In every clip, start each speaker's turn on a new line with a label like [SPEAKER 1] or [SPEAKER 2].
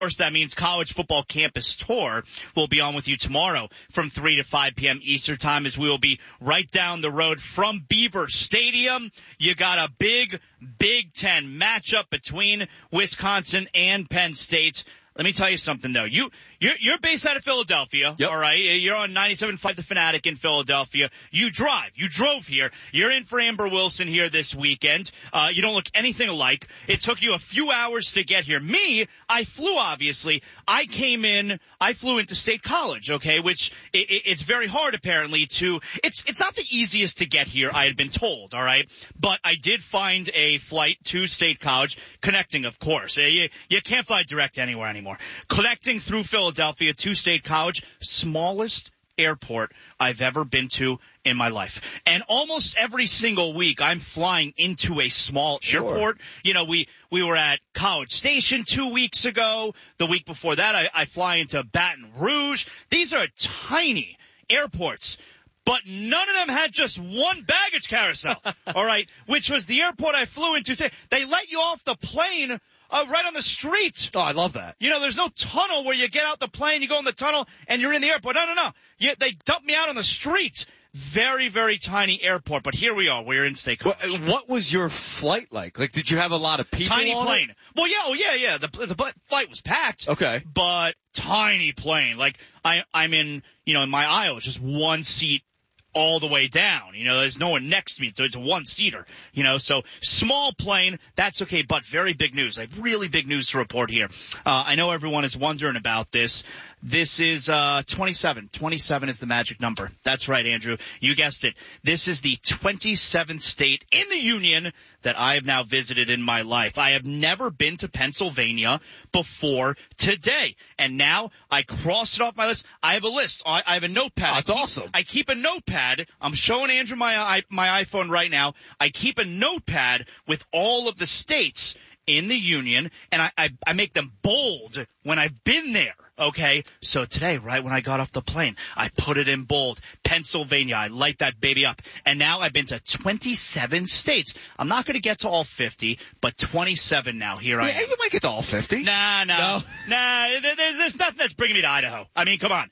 [SPEAKER 1] course, that means College Football Campus Tour will be on with you tomorrow from 3 to 5 p.m. Eastern Time, as we will be right down the road from Beaver Stadium. You got a big Big Ten matchup between Wisconsin and Penn State. Let me tell you something, though. You're based out of Philadelphia,
[SPEAKER 2] yep.
[SPEAKER 1] All right? You're on 97.5 The Fanatic in Philadelphia. You drove here. You're in for Amber Wilson here this weekend. You don't look anything alike. It took you a few hours to get here. Me, I flew, obviously. I flew into State College, okay, which it's very hard, apparently, it's not the easiest to get here, I had been told, all right? But I did find a flight to State College, connecting, of course. You can't fly direct anywhere anymore. Connecting through Philadelphia to State College, smallest airport I've ever been to in my life. And almost every single week I'm flying into a small airport. You know, we were at College Station 2 weeks ago. The week before that I fly into Baton Rouge. These are tiny airports. But none of them had just one baggage carousel, all right, which was the airport I flew into today. They let you off the plane right on the street.
[SPEAKER 2] Oh, I love that.
[SPEAKER 1] You know, there's no tunnel where you get out the plane, you go in the tunnel, and you're in the airport. No. They dumped me out on the street. Very, very tiny airport, but here we are. We're in State College.
[SPEAKER 2] What was your flight like? Like, did you have a lot of people
[SPEAKER 1] Tiny
[SPEAKER 2] on
[SPEAKER 1] plane.
[SPEAKER 2] It?
[SPEAKER 1] Well, yeah. The flight was packed.
[SPEAKER 2] Okay.
[SPEAKER 1] But tiny plane. Like, I'm in, in my aisle. It's just one seat all the way down. There's no one next to me, so it's a one-seater. So small plane, that's okay, but very big news. Like, really big news to report here. I know everyone is wondering about this. This is 27. 27 is the magic number. That's right, Andrew. You guessed it. This is the 27th state in the union that I have now visited in my life. I have never been to Pennsylvania before today. And now I cross it off my list. I have a list. I have a notepad.
[SPEAKER 2] Oh, that's awesome.
[SPEAKER 1] I keep a notepad. I'm showing Andrew my iPhone right now. I keep a notepad with all of the states in the union, and I make them bold when I've been there. Okay, so today, right when I got off the plane, I put it in bold. Pennsylvania, I light that baby up. And now I've been to 27 states. I'm not going to get to all 50, but 27 now. Here I am.
[SPEAKER 2] You might get to all 50.
[SPEAKER 1] Nah. There's nothing that's bringing me to Idaho. I mean, come on.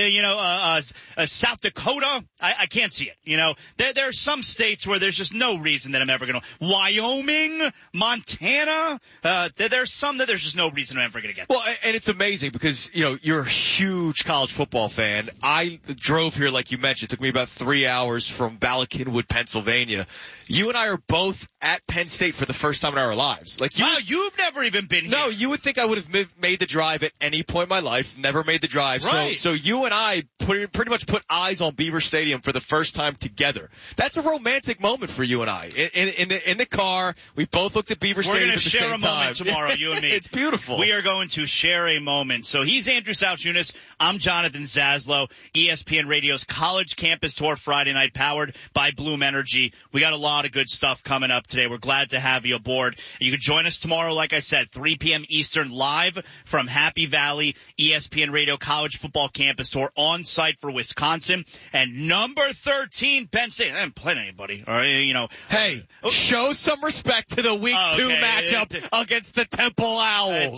[SPEAKER 1] South Dakota, I can't see it. There are some states where there's just no reason that I'm ever going to. Wyoming, Montana, there's some that there's just no reason I'm ever going to get to.
[SPEAKER 2] Well, and it's amazing because, you're a huge college football fan. I drove here, like you mentioned. It took me about 3 hours from Bala Cynwyd, Pennsylvania. You and I are both at Penn State for the first time in our lives.
[SPEAKER 1] Wow, you've never even been here.
[SPEAKER 2] No, you would think I would have made the drive at any point in my life. Never made the drive.
[SPEAKER 1] Right.
[SPEAKER 2] So you and I pretty much put eyes on Beaver Stadium for the first time together. That's a romantic moment for you and I. In the car, we both looked at Beaver Stadium at the same time.
[SPEAKER 1] We're going to share a moment tomorrow, you and me.
[SPEAKER 2] It's beautiful.
[SPEAKER 1] We are going to share a moment. So he's Andrew Salchunas. I'm Jonathan Zaslow. ESPN Radio's College Campus Tour Friday night, powered by Bloom Energy. We got a lot of good stuff coming up today. We're glad to have you aboard. You can join us tomorrow, like I said, 3 p.m. Eastern, live from Happy Valley. ESPN Radio College Football Campus Tour on site for Wisconsin. And number 13, Penn State. I haven't played anybody. All right,
[SPEAKER 2] Hey, show some respect to the week 2 matchup against the Temple Owls.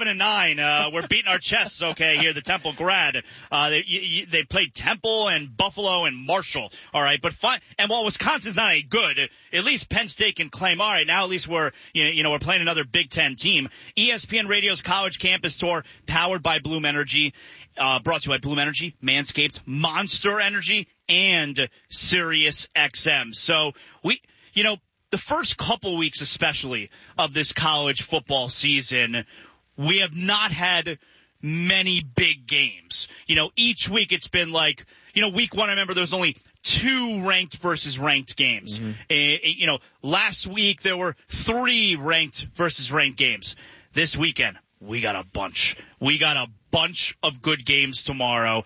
[SPEAKER 1] 27-9. We're beating our chests, okay, here, the Temple grad. They played Temple and Buffalo and Marshall. All right, but fine. And while Wisconsin's not any good, at least Penn State can claim, all right, now at least we're playing another Big Ten team. ESPN Radio's College Campus Tour, powered by Bloom Energy, brought to you by Bloom Energy, Manscaped, Monster Energy, and Sirius XM. So the first couple weeks especially of this college football season, we have not had many big games. Each week it's been like, week 1, I remember there was only 2 ranked versus ranked games. Mm-hmm. Last week there were 3 ranked versus ranked games. This weekend, we got a bunch. We got a bunch of good games tomorrow.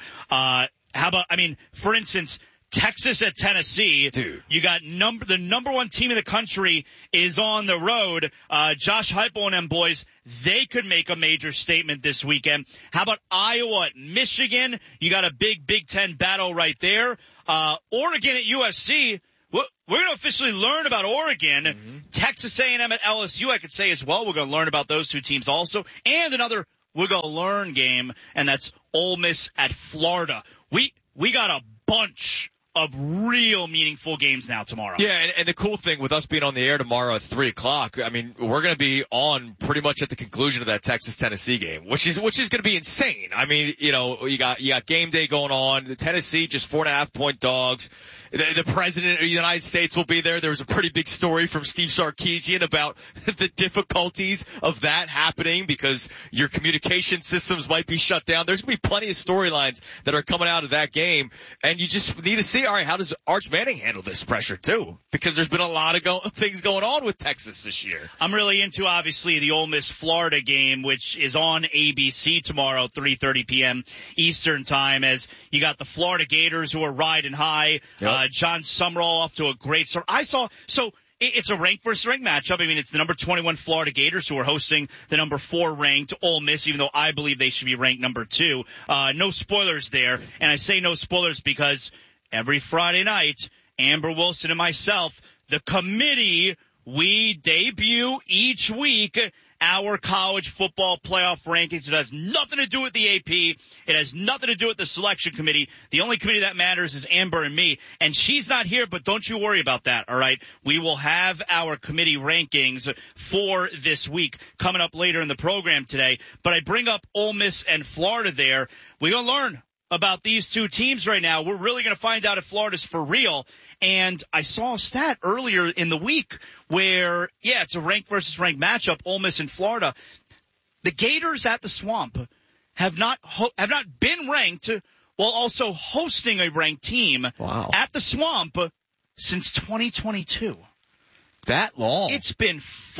[SPEAKER 1] For instance, Texas at Tennessee.
[SPEAKER 2] Dude.
[SPEAKER 1] You got the number 1 team in the country is on the road. Josh Heupel and them boys, they could make a major statement this weekend. How about Iowa at Michigan? You got a big Big Ten battle right there. Oregon at USC. We're going to officially learn about Oregon. Mm-hmm. Texas A&M at LSU, I could say as well. We're going to learn about those 2 teams also. And another we're going to learn game, and that's Ole Miss at Florida. We got a bunch of real meaningful games now tomorrow.
[SPEAKER 2] Yeah, and the cool thing with us being on the air tomorrow at 3 o'clock, I mean, we're going to be on pretty much at the conclusion of that Texas-Tennessee game, which is going to be insane. I mean, you got game day going on. The Tennessee just 4.5-point dogs. The president of the United States will be there. There was a pretty big story from Steve Sarkisian about the difficulties of that happening because your communication systems might be shut down. There's going to be plenty of storylines that are coming out of that game, and you just need to see, all right, how does Arch Manning handle this pressure too? Because there's been a lot of things going on with Texas this year.
[SPEAKER 1] I'm really into, obviously, the Ole Miss-Florida game, which is on ABC tomorrow, 3:30 p.m. Eastern time, as you got the Florida Gators who are riding high.
[SPEAKER 2] Yep.
[SPEAKER 1] John Sumrall off to a great start. It's a ranked versus ranked matchup. I mean, it's the number 21 Florida Gators who are hosting the number 4 ranked Ole Miss, even though I believe they should be ranked number 2. No spoilers there. And I say no spoilers because every Friday night, Amber Wilson and myself, the committee, we debut each week our college football playoff rankings. It has nothing to do with the AP. It has nothing to do with the selection committee. The only committee that matters is Amber and me. And she's not here, but don't you worry about that, all right? We will have our committee rankings for this week coming up later in the program today. But I bring up Ole Miss and Florida there. We're going to learn about these two teams right now. We're really going to find out if Florida's for real. And I saw a stat earlier in the week where, it's a ranked versus ranked matchup, Ole Miss and Florida. The Gators at the Swamp have not been ranked while also hosting a ranked team at the Swamp since 2022.
[SPEAKER 2] That long?
[SPEAKER 1] It's been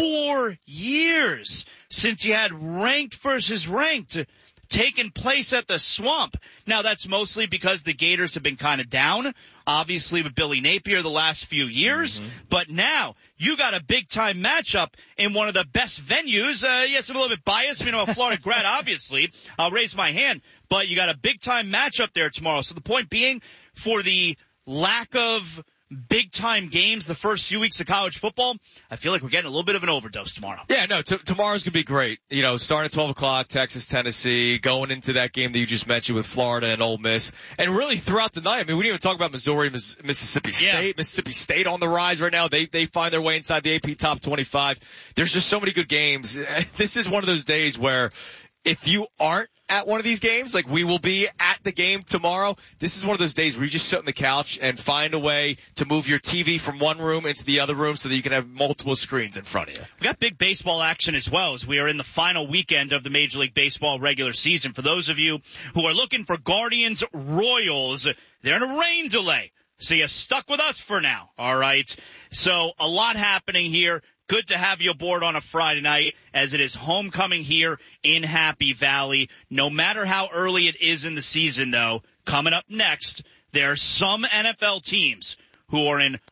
[SPEAKER 1] 4 years since you had ranked versus ranked taking place at the Swamp. Now, that's mostly because the Gators have been kind of down, obviously, with Billy Napier the last few years. Mm-hmm. But now you got a big-time matchup in one of the best venues. Yes, I'm a little bit biased. I'm a Florida grad, obviously. I'll raise my hand. But you got a big-time matchup there tomorrow. So the point being, for the lack of big-time games the first few weeks of college football, I feel like we're getting a little bit of an overdose tomorrow.
[SPEAKER 2] Yeah, no, tomorrow's going to be great. Starting at 12 o'clock, Texas, Tennessee, going into that game that you just mentioned with Florida and Ole Miss. And really throughout the night, I mean, we didn't even talk about Missouri, Mississippi State. Yeah. Mississippi State on the rise right now. They find their way inside the AP top 25. There's just so many good games. This is one of those days where if you aren't at one of these games, like we will be at the game tomorrow, this is one of those days where you just sit on the couch and find a way to move your TV from one room into the other room so that you can have multiple screens in front of you.
[SPEAKER 1] We got big baseball action as well, as we are in the final weekend of the Major League Baseball regular season. For those of you who are looking for Guardians Royals, they're in a rain delay, so you're stuck with us for now, all right? So a lot happening here. Good to have you aboard on a Friday night, as it is homecoming here in Happy Valley. No matter how early it is in the season, though, coming up next, there are some NFL teams who are in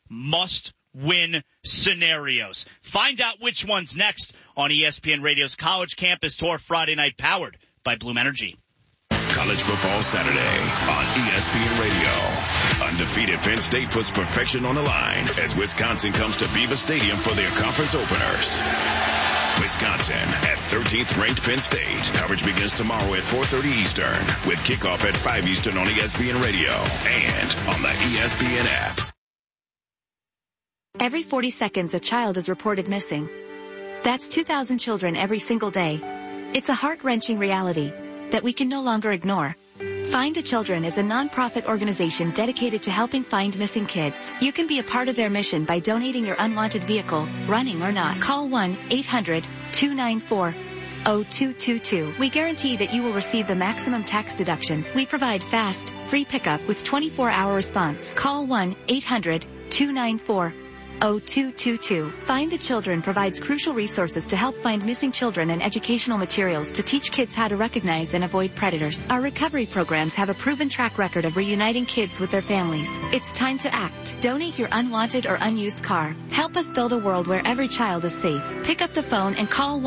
[SPEAKER 1] must-win scenarios. Find out which one's next on ESPN Radio's College Campus Tour Friday night, powered by Bloom Energy.
[SPEAKER 3] College Football Saturday on ESPN Radio. Undefeated Penn State puts perfection on the line as Wisconsin comes to Beaver Stadium for their conference openers. Wisconsin at 13th ranked Penn State. Coverage begins tomorrow at 4:30 Eastern with kickoff at 5 Eastern on ESPN Radio and on the ESPN app.
[SPEAKER 4] Every 40 seconds, a child is reported missing. That's 2,000 children every single day. It's a heart-wrenching reality that we can no longer ignore. Find the Children is a non-profit organization dedicated to helping find missing kids. You can be a part of their mission by donating your unwanted vehicle, running or not. Call 1-800-294-0222. We guarantee that you will receive the maximum tax deduction. We provide fast, free pickup with 24-hour response. Call 1-800-294-0222. Find the Children provides crucial resources to help find missing children and educational materials to teach kids how to recognize and avoid predators. Our recovery programs have a proven track record of reuniting kids with their families. It's time to act. Donate your unwanted or unused car. Help us build a world where every child is safe. Pick up the phone and call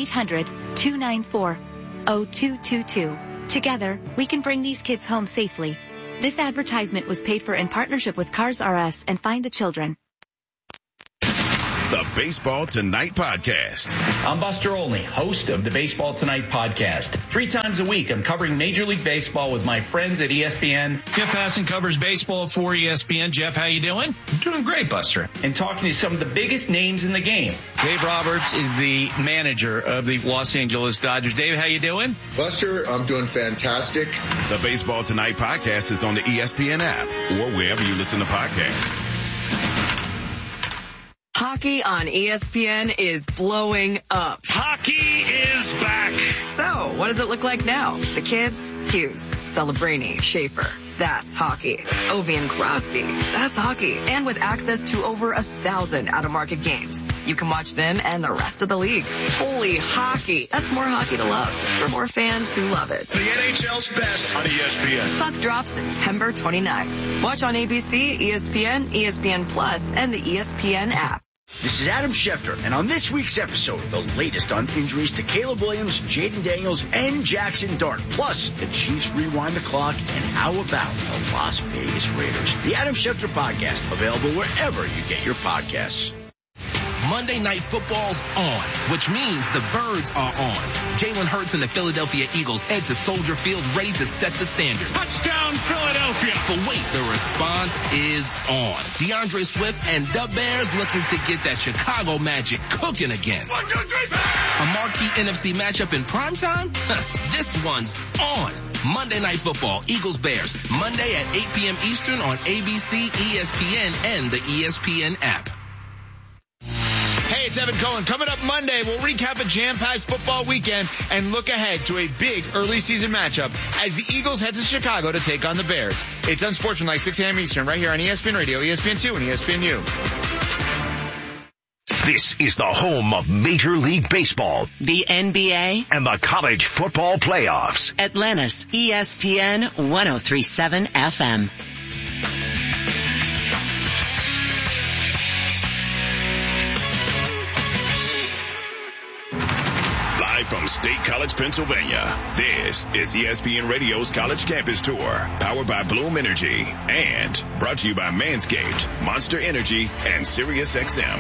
[SPEAKER 4] 1-800-294-0222. Together, we can bring these kids home safely. This advertisement was paid for in partnership with Cars R Us and Find the Children.
[SPEAKER 3] the Baseball Tonight podcast.
[SPEAKER 5] I'm Buster Olney, host of the Baseball Tonight podcast. 3 times a week, I'm covering Major League Baseball with my friends at ESPN.
[SPEAKER 6] Jeff Passan covers baseball for ESPN. Jeff, how you doing?
[SPEAKER 5] I'm doing great, Buster. And talking to some of the biggest names in the game.
[SPEAKER 6] Dave Roberts is the manager of the Los Angeles Dodgers. Dave, how you doing?
[SPEAKER 7] Buster, I'm doing fantastic.
[SPEAKER 3] The Baseball Tonight podcast is on the ESPN app or wherever you listen to podcasts.
[SPEAKER 8] Hockey on ESPN is blowing up.
[SPEAKER 6] Hockey is back.
[SPEAKER 8] So, what does it look like now? The kids? Hughes, Celebrini, Schaefer. That's hockey. Ovi and Crosby. That's hockey. And with access to over 1,000 out-of-market games, you can watch them and the rest of the league. Holy hockey. That's more hockey to love for more fans who love it.
[SPEAKER 3] The NHL's best on ESPN.
[SPEAKER 8] Puck drops September 29th. Watch on ABC, ESPN, ESPN Plus, and the ESPN app.
[SPEAKER 9] This is Adam Schefter, and on this week's episode, the latest on injuries to Caleb Williams, Jaden Daniels, and Jackson Dart. Plus, the Chiefs rewind the clock, and how about the Las Vegas Raiders? The Adam Schefter Podcast, available wherever you get your podcasts.
[SPEAKER 10] Monday Night Football's on, which means the Birds are on. Jalen Hurts and the Philadelphia Eagles head to Soldier Field ready to set the standard.
[SPEAKER 6] Touchdown, Philadelphia.
[SPEAKER 10] But wait, the response is on. DeAndre Swift and the Bears looking to get that Chicago magic cooking again.
[SPEAKER 3] 1, 2, 3,
[SPEAKER 10] A marquee NFC matchup in primetime? This one's on. Monday Night Football, Eagles-Bears, Monday at 8 p.m. Eastern on ABC, ESPN, and the ESPN app.
[SPEAKER 6] Hey, it's Evan Cohen. Coming up Monday, we'll recap a jam-packed football weekend and look ahead to a big early season matchup as the Eagles head to Chicago to take on the Bears. It's Unsportsmanlike, 6 a.m. Eastern, right here on ESPN Radio, ESPN2, and ESPNU.
[SPEAKER 11] This is the home of Major League Baseball,
[SPEAKER 12] the NBA,
[SPEAKER 11] and the college football playoffs.
[SPEAKER 12] Atlantis, ESPN 103.7 FM.
[SPEAKER 3] From State College, Pennsylvania, this is ESPN Radio's College Campus Tour, powered by Bloom Energy, and brought to you by Manscaped, Monster Energy, and SiriusXM.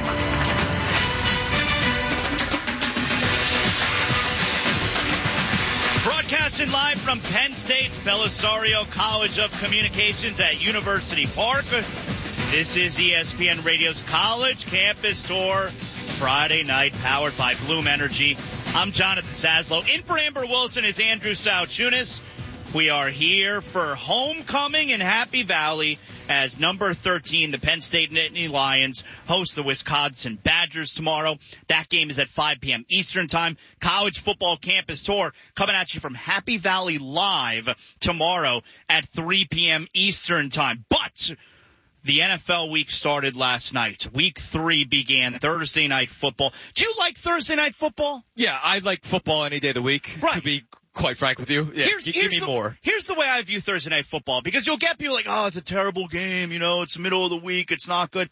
[SPEAKER 1] Broadcasting live from Penn State's Belisario College of Communications at University Park. This is ESPN Radio's College Campus Tour, Friday night, powered by Bloom Energy. I'm Jonathan Saslow. In for Amber Wilson is Andrew Sauchunas. We are here for homecoming in Happy Valley as number 13, the Penn State Nittany Lions, host the Wisconsin Badgers tomorrow. That game is at 5 p.m. Eastern Time. College Football Campus Tour coming at you from Happy Valley live tomorrow at 3 p.m. Eastern Time. But the NFL week started last night. Week 3 began Thursday night football. Do you like Thursday night football?
[SPEAKER 2] Yeah, I like football any day of the week,
[SPEAKER 1] right,
[SPEAKER 2] to be quite frank with you. Yeah, give me more.
[SPEAKER 1] Here's the way I view Thursday night football, because you'll get people like, oh, it's a terrible game, it's the middle of the week, it's not good.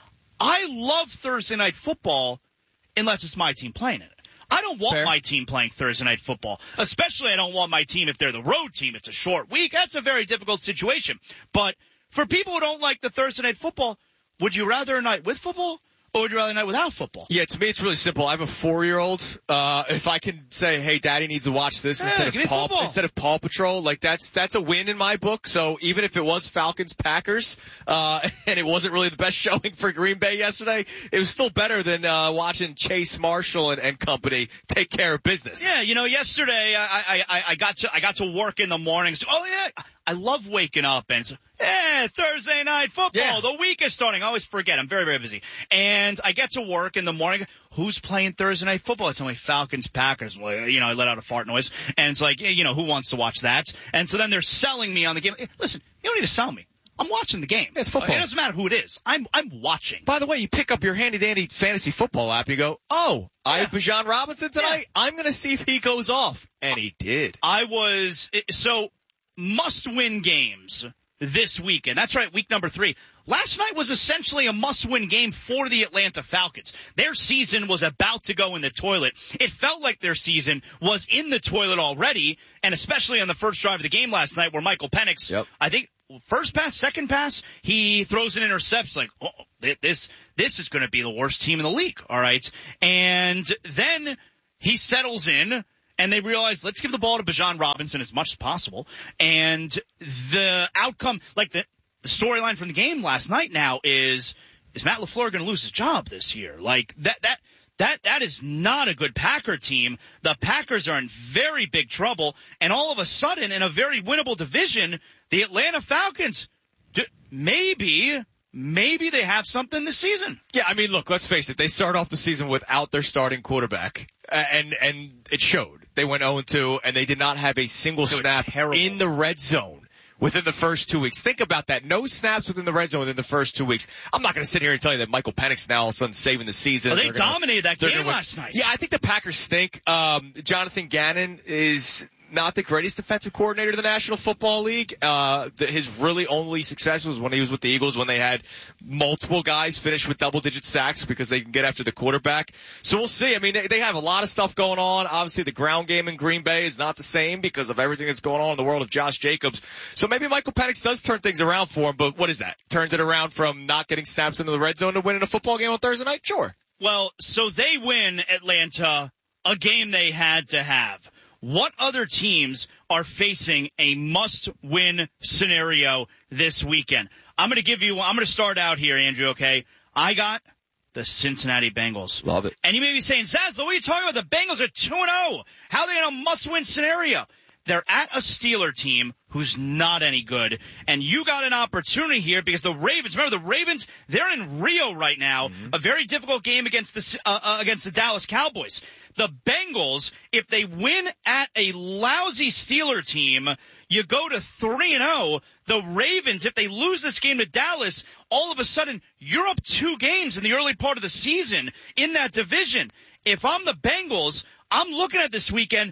[SPEAKER 1] I love Thursday night football unless it's my team playing it. I don't want my team playing Thursday night football. Especially I don't want my team if they're the road team. It's a short week. That's a very difficult situation. But for people who don't like the Thursday night football, would you rather a night with football or would you rather a night without football?
[SPEAKER 2] Yeah, to me it's really simple. I have a 4-year-old. If I can say, hey, Daddy needs to watch this instead of Paw Patrol, like that's a win in my book. So even if it was Falcons-Packers, and it wasn't really the best showing for Green Bay yesterday, it was still better than watching Chase Marshall and company take care of business.
[SPEAKER 1] Yeah, yesterday I got to work in the morning. So, I love waking up and Thursday night football. Yeah. The week is starting. I always forget. I'm very, very busy. And I get to work in the morning. Who's playing Thursday night football? It's only Falcons, Packers. Well, I let out a fart noise. And it's like, who wants to watch that? And so then they're selling me on the game. Hey, listen, you don't need to sell me. I'm watching the game.
[SPEAKER 2] It's football.
[SPEAKER 1] It doesn't matter who it is. I'm watching.
[SPEAKER 2] By the way, you pick up your handy-dandy fantasy football app. You go, I have Bijan Robinson tonight. Yeah. I'm going to see if he goes off. And he did. Must-win games this weekend. That's right, week number 3. Last night was essentially a must-win game for the Atlanta Falcons. Their season was about to go in the toilet. It felt like their season was in the toilet already, and especially on the first drive of the game last night where Michael Penix, I think, first pass, second pass, he throws an interception like,
[SPEAKER 1] this is going to be the worst team in the league. All right. And then he settles in and they realize, let's give the ball to Bijan Robinson as much as possible. And the outcome, like the storyline from the game last night now is Matt LaFleur going to lose his job this year? Like that is not a good Packer team. The Packers are in very big trouble. And all of a sudden, in a very winnable division, the Atlanta Falcons, maybe they have something this season.
[SPEAKER 2] Yeah, I mean, look, let's face it. They start off the season without their starting quarterback. And it showed. They went 0-2, and they did not have a single snap in the red zone within the first 2 weeks. Think about that. No snaps within the red zone within the first 2 weeks. I'm not going to sit here and tell you that Michael Penix now all of a sudden saving the season.
[SPEAKER 1] Well, they dominated that game last night.
[SPEAKER 2] Yeah, I think the Packers stink. Jonathan Gannon is not the greatest defensive coordinator of the National Football League. His really only success was when he was with the Eagles, when they had multiple guys finish with double-digit sacks because they can get after the quarterback. So we'll see. I mean, they have a lot of stuff going on. Obviously, the ground game in Green Bay is not the same because of everything that's going on in the world of Josh Jacobs. So maybe Michael Penix does turn things around for him, but what is that? Turns it around from not getting snaps into the red zone to winning a football game on Thursday night? Sure.
[SPEAKER 1] Well, so they win Atlanta, a game they had to have. What other teams are facing a must-win scenario this weekend? I'm going to start out here, Andrew, okay? I got the Cincinnati Bengals.
[SPEAKER 2] Love it.
[SPEAKER 1] And you may be saying, Zaz, what are you talking about? The Bengals are 2-0. How are they in a must-win scenario? They're at a Steeler team who's not any good. And you got an opportunity here because the Ravens, remember the Ravens, they're in Rio right now, a very difficult game against the Dallas Cowboys. The Bengals, if they win at a lousy Steeler team, you go to 3-0. The Ravens, if they lose this game to Dallas, all of a sudden you're up 2 games in the early part of the season in that division. If I'm the Bengals, I'm looking at this weekend.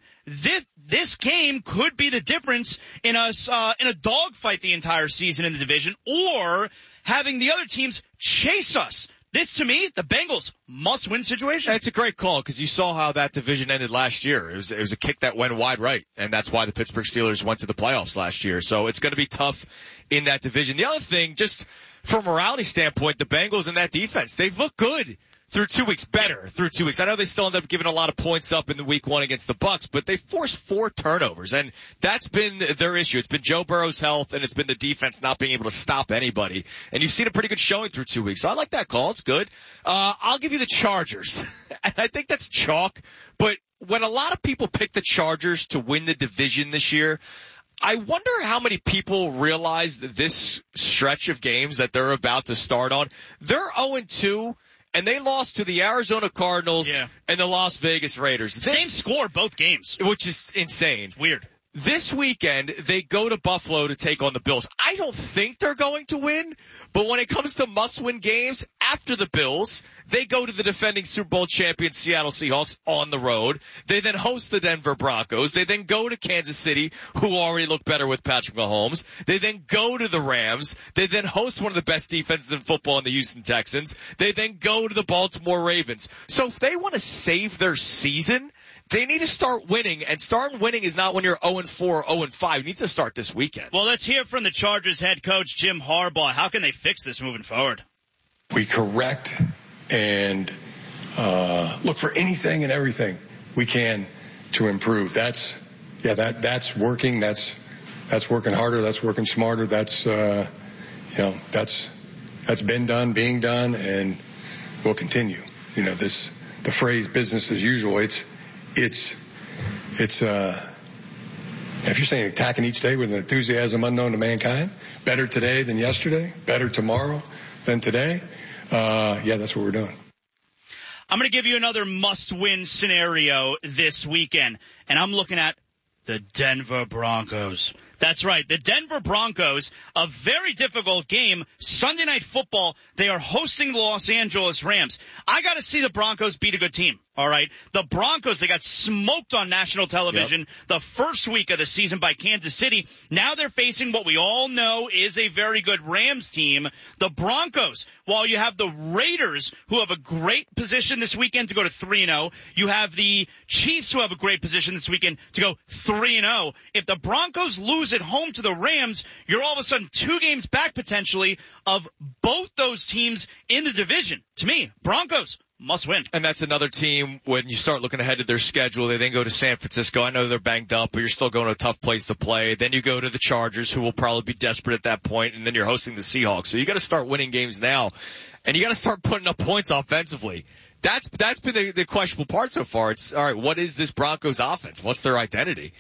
[SPEAKER 1] This game could be the difference in us in a dogfight the entire season in the division, or having the other teams chase us. This, to me, the Bengals must-win situation.
[SPEAKER 2] It's a great call because you saw how that division ended last year. It was a kick that went wide right, and that's why the Pittsburgh Steelers went to the playoffs last year. So it's going to be tough in that division. The other thing, just from a morality standpoint, the Bengals and that defense, they've looked good through 2 weeks, better through 2 weeks. I know they still end up giving a lot of points up in the week 1 against the Bucs, but they forced 4 turnovers, and that's been their issue. It's been Joe Burrow's health, and it's been the defense not being able to stop anybody. And you've seen a pretty good showing through 2 weeks. So I like that call. It's good. I'll give you the Chargers. And I think that's chalk, but when a lot of people pick the Chargers to win the division this year, I wonder how many people realize that this stretch of games that they're about to start on, they're 0-2. And they lost to the Arizona Cardinals and the Las Vegas Raiders.
[SPEAKER 1] Same score, both games.
[SPEAKER 2] Which is insane.
[SPEAKER 1] Weird.
[SPEAKER 2] This weekend, they go to Buffalo to take on the Bills. I don't think they're going to win, but when it comes to must-win games, after the Bills, they go to the defending Super Bowl champion Seattle Seahawks on the road. They then host the Denver Broncos. They then go to Kansas City, who already look better with Patrick Mahomes. They then go to the Rams. They then host one of the best defenses in football in the Houston Texans. They then go to the Baltimore Ravens. So if they want to save their season, they need to start winning, and starting winning is not when you're 0-4 or 0-5. It needs to start this weekend.
[SPEAKER 1] Well, let's hear from the Chargers head coach, Jim Harbaugh. How can they fix this moving forward?
[SPEAKER 13] We correct and look for anything and everything we can to improve. That's working. That's working harder. That's working smarter. That's been done, being done, and will continue. The phrase "business as usual." It's if you're saying attacking each day with an enthusiasm unknown to mankind, better today than yesterday, better tomorrow than today. That's what we're doing.
[SPEAKER 1] I'm going to give you another must-win scenario this weekend, and I'm looking at the Denver Broncos. That's right. The Denver Broncos, a very difficult game. Sunday Night Football, they are hosting the Los Angeles Rams. I got to see the Broncos beat a good team. All right. The Broncos, they got smoked on national television the first week of the season by Kansas City. Now they're facing what we all know is a very good Rams team. The Broncos, while you have the Raiders, who have a great position this weekend to go to 3-0, you have the Chiefs, who have a great position this weekend to go 3-0. If the Broncos lose lose at home to the Rams, you're all of a sudden 2 games back potentially of both those teams in the division. To me, Broncos must win.
[SPEAKER 2] And that's another team, when you start looking ahead to their schedule, they then go to San Francisco. I know they're banged up, but you're still going to a tough place to play. Then you go to the Chargers, who will probably be desperate at that point, and then you're hosting the Seahawks. So you got to start winning games now, and you got to start putting up points offensively. That's been the questionable part so far. It's, all right, what is this Broncos offense? What's their identity?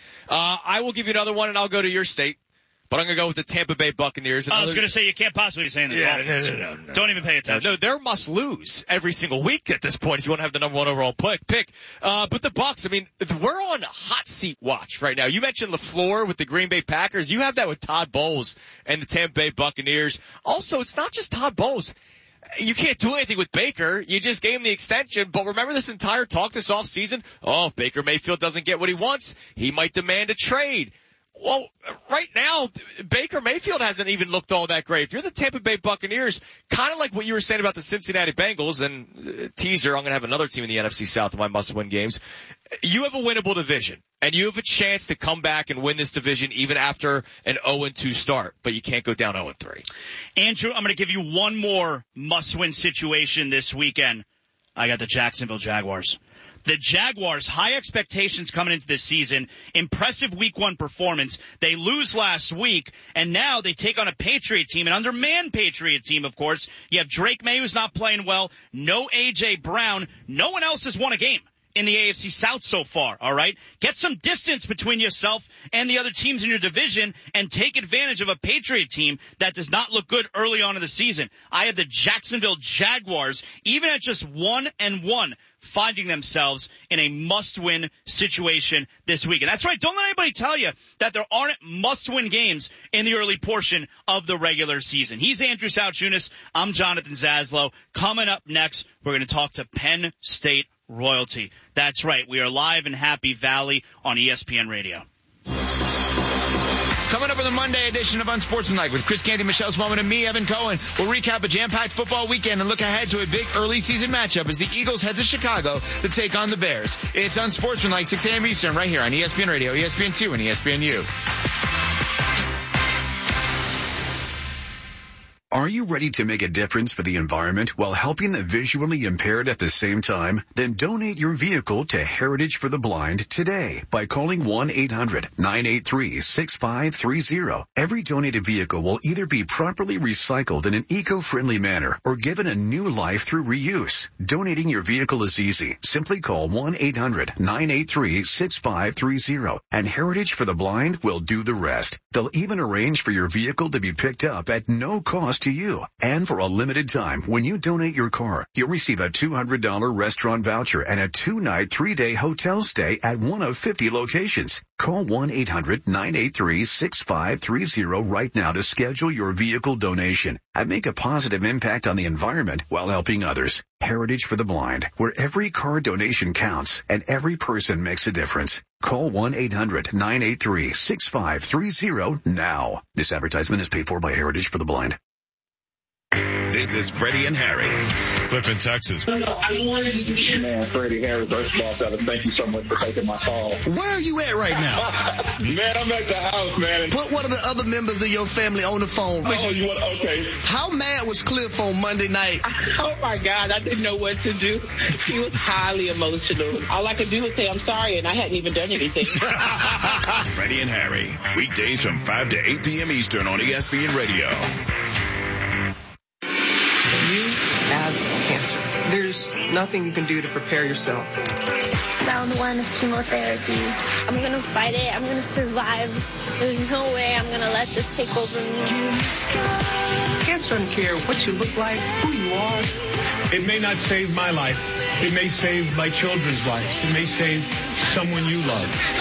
[SPEAKER 2] I will give you another one, and I'll go to your state. But I'm going to go with the Tampa Bay Buccaneers.
[SPEAKER 1] I was going to say, you can't possibly be saying that.
[SPEAKER 2] No.
[SPEAKER 1] Don't even pay attention.
[SPEAKER 2] No, they're must lose every single week at this point if you want to have the number 1 overall pick. But the Bucs, I mean, we're on hot seat watch right now. You mentioned LaFleur with the Green Bay Packers. You have that with Todd Bowles and the Tampa Bay Buccaneers. Also, it's not just Todd Bowles. You can't do anything with Baker. You just gave him the extension. But remember this entire talk this offseason? Oh, if Baker Mayfield doesn't get what he wants, he might demand a trade. Well, right now, Baker Mayfield hasn't even looked all that great. If you're the Tampa Bay Buccaneers, kind of like what you were saying about the Cincinnati Bengals, and teaser, I'm going to have another team in the NFC South in my must-win games. You have a winnable division, and you have a chance to come back and win this division even after an 0-2 start, but you can't go down 0-3.
[SPEAKER 1] Andrew, I'm going to give you one more must-win situation this weekend. I got the Jacksonville Jaguars. The Jaguars, high expectations coming into this season, impressive week 1 performance. They lose last week, and now they take on a Patriot team, an undermanned Patriot team, of course. You have Drake May, who's not playing well, no A.J. Brown. No one else has won a game in the AFC South so far, all right? Get some distance between yourself and the other teams in your division and take advantage of a Patriot team that does not look good early on in the season. I have the Jacksonville Jaguars, even at just 1-1, finding themselves in a must-win situation this week. And that's right, don't let anybody tell you that there aren't must-win games in the early portion of the regular season. He's Andrew Sauchunas. I'm Jonathan Zaslow. Coming up next, we're going to talk to Penn State royalty. That's right, we are live in Happy Valley on ESPN Radio.
[SPEAKER 6] Coming up on the Monday edition of Unsportsmanlike with Chris Canty, Michelle Smallman, and me, Evan Cohen. We'll recap a jam-packed football weekend and look ahead to a big early season matchup as the Eagles head to Chicago to take on the Bears. It's Unsportsmanlike, 6 a.m. Eastern, right here on ESPN Radio, ESPN2, and ESPNU.
[SPEAKER 14] Are you ready to make a difference for the environment while helping the visually impaired at the same time? Then donate your vehicle to Heritage for the Blind today by calling 1-800-983-6530. Every donated vehicle will either be properly recycled in an eco-friendly manner or given a new life through reuse. Donating your vehicle is easy. Simply call 1-800-983-6530 and Heritage for the Blind will do the rest. They'll even arrange for your vehicle to be picked up at no cost to you. And for a limited time, when you donate your car, you'll receive a $200 restaurant voucher and a 2-night, 3-day hotel stay at one of 50 locations. Call 1-800-983-6530 right now to schedule your vehicle donation and make a positive impact on the environment while helping others. Heritage for the Blind, where every car donation counts and every person makes a difference. Call 1-800-983-6530 now. This advertisement is paid for by Heritage for the Blind.
[SPEAKER 3] This is Freddie and Harry.
[SPEAKER 15] Clifton, Texas.
[SPEAKER 16] Man, Freddie, Harry, first of all, fellas, thank you so much for taking my call.
[SPEAKER 17] Where are you at right now?
[SPEAKER 16] Man, I'm at the house, man.
[SPEAKER 17] Put one of the other members of your family on the phone.
[SPEAKER 16] Okay.
[SPEAKER 17] How mad was Cliff on Monday night?
[SPEAKER 18] Oh, my God. I didn't know what to do. She was highly emotional. All I could do was say, I'm sorry, and I hadn't even done anything.
[SPEAKER 3] Freddie and Harry, weekdays from 5 to 8 p.m. Eastern on ESPN Radio.
[SPEAKER 19] You have cancer. There's nothing you can do to prepare yourself.
[SPEAKER 20] Round 1 of chemotherapy. I'm going to fight it. I'm going to survive. There's no way I'm going to let this take over me.
[SPEAKER 19] Cancer doesn't care what you look like, who you are.
[SPEAKER 21] It may not save my life. It may save my children's life. It may save someone you love.